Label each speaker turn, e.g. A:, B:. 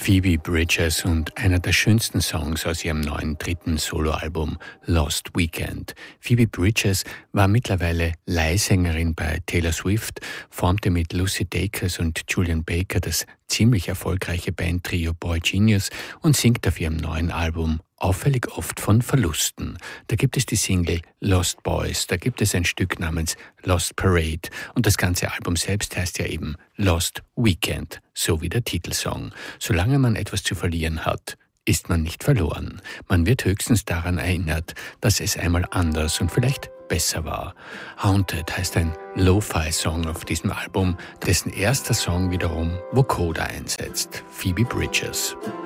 A: Phoebe Bridgers und einer der schönsten Songs aus ihrem neuen dritten Soloalbum Lost Weekend. Phoebe Bridgers war mittlerweile Leihsängerin bei Taylor Swift, formte mit Lucy Dacus und Julian Baker das ziemlich erfolgreiche Bandtrio Boy Genius und singt auf ihrem neuen Album auffällig oft von Verlusten. Da gibt es die Single Lost Boys, da gibt es ein Stück namens Lost Parade und das ganze Album selbst heißt ja eben Lost Weekend, so wie der Titelsong. Solange man etwas zu verlieren hat, ist man nicht verloren. Man wird höchstens daran erinnert, dass es einmal anders und vielleicht besser war. Haunted heißt ein Lo-Fi-Song auf diesem Album, dessen erster Song wiederum Vocoder einsetzt. Phoebe Bridgers.